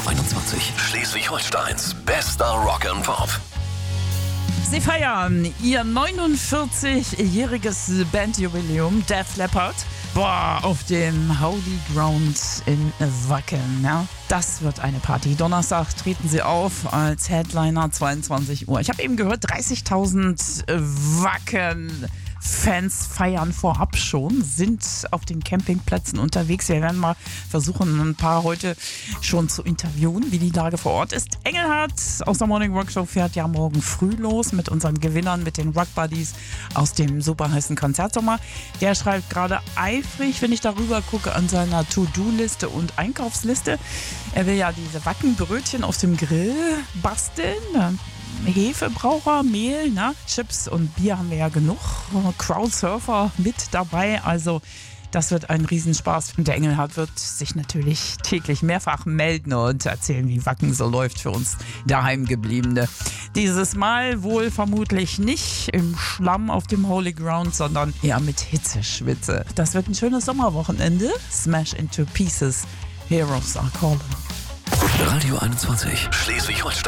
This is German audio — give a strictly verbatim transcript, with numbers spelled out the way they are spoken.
einundzwanzig. Schleswig-Holsteins bester Rock and Pop. Sie feiern ihr neunundvierzigjähriges Bandjubiläum, Def Leppard. Boah, auf dem Holy Ground in Wacken. Ja? Das wird eine Party. Donnerstag treten sie auf als Headliner, zweiundzwanzig Uhr. Ich habe eben gehört, dreißigtausend Wacken Fans feiern vorab schon, sind auf den Campingplätzen unterwegs. Wir werden mal versuchen, ein paar heute schon zu interviewen, wie die Lage vor Ort ist. Engelhardt aus der Morning Rock Show fährt ja morgen früh los mit unseren Gewinnern, mit den Rock Buddies aus dem super heißen Konzertsommer. Der schreibt gerade eifrig, wenn ich darüber gucke, an seiner To-Do-Liste und Einkaufsliste. Er will ja diese Wackenbrötchen auf dem Grill basteln. Hefe braucht er, Mehl, ne? Chips und Bier haben wir ja genug. Crowdsurfer mit dabei, also das wird ein Riesenspaß. Und der Engelhardt wird sich natürlich täglich mehrfach melden und erzählen, wie Wacken so läuft für uns Daheimgebliebene. Dieses Mal wohl vermutlich nicht im Schlamm auf dem Holy Ground, sondern eher mit Hitzeschwitze. Das wird ein schönes Sommerwochenende. Smash into Pieces. Heroes are calling. Radio einundzwanzig. Schleswig-Holstein.